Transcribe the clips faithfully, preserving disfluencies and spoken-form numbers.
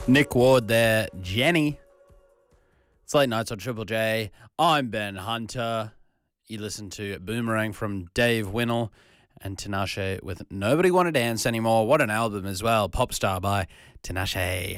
Nick Ward there, Jenny. It's late nights on Triple J. I'm Ben Hunter. You listen to Boomerang from Dave Winnell and Tinashe with Nobody Wanna Dance Anymore. What an album as well. Popstar by Tinashe.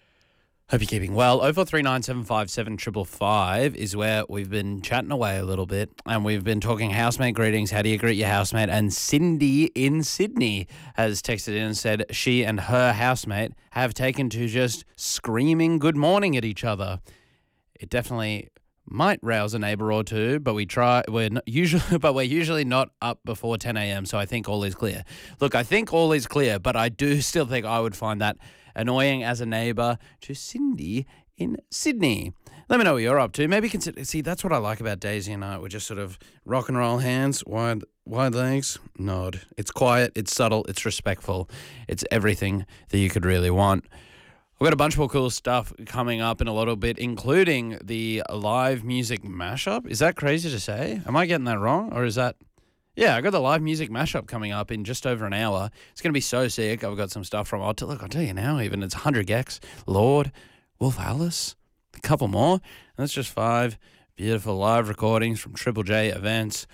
Hope you're keeping well. oh four three nine seven five seven five five is where we've been chatting away a little bit and we've been talking housemate greetings. How do you greet your housemate? And Cindy in Sydney has texted in and said she and her housemate have taken to just screaming good morning at each other. It definitely might rouse a neighbour or two, but we try. We're not usually, but we're usually not up before ten a.m. So I think all is clear. Look, I think all is clear, but I do still think I would find that annoying as a neighbour to Cindy in Sydney. Let me know what you're up to. Maybe consider. See, that's what I like about Daisy and I. We're just sort of rock and roll hands, wide, wide legs, nod. It's quiet. It's subtle. It's respectful. It's everything that you could really want. We've got a bunch more cool stuff coming up in a little bit, including the live music mashup. Is that crazy to say? Am I getting that wrong? Or is that... Yeah, I got the live music mashup coming up in just over an hour. It's going to be so sick. I've got some stuff from... I'll t- look, I'll tell you now even. It's one hundred Gex, Lord, Wolf Alice, a couple more. And that's just five beautiful live recordings from Triple J events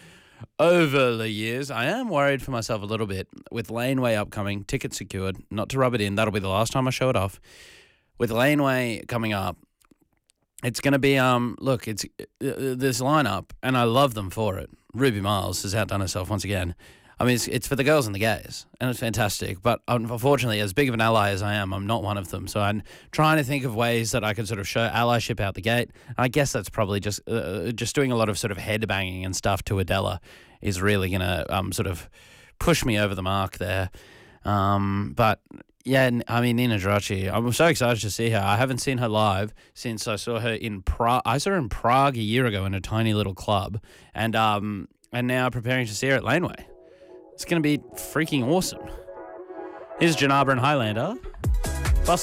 over the years. I am worried for myself a little bit with Laneway upcoming, ticket secured, not to rub it in. That'll be the last time I show it off. With Laneway coming up, it's going to be, um, look, it's uh, this lineup, and I love them for it. Ruby Miles has outdone herself once again. I mean, it's, it's for the girls and the gays, and it's fantastic. But unfortunately, as big of an ally as I am, I'm not one of them. So I'm trying to think of ways that I can sort of show allyship out the gate. I guess that's probably just uh, just doing a lot of sort of head banging and stuff to Adela is really going to um, sort of push me over the mark there. Um, but... Yeah, I mean, Nina Dracci, I'm so excited to see her. I haven't seen her live since I saw her in Prague. I saw her in Prague a year ago in a tiny little club, and um, and now preparing to see her at Laneway. It's going to be freaking awesome. Here's Janabra and Highlander.